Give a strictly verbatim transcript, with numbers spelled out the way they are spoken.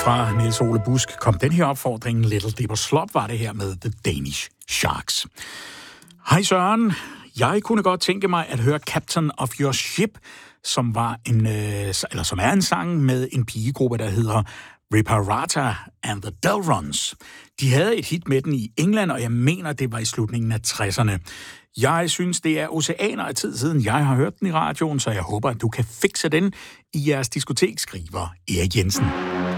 fra Niels Ole Busk kom den her opfordring. Little Dipper Slop var det her med The Danish Sharks. Hej Søren. Jeg kunne godt tænke mig at høre Captain of Your Ship, som var en, eller som er en sang med en pigegruppe, der hedder Reparata and the Delrons. De havde et hit med den i England, og jeg mener, det var i slutningen af tresserne. Jeg synes, det er oceaner af tid siden, jeg har hørt den i radioen, så jeg håber, at du kan fikse den i jeres diskotek, skriver Erik Jensen.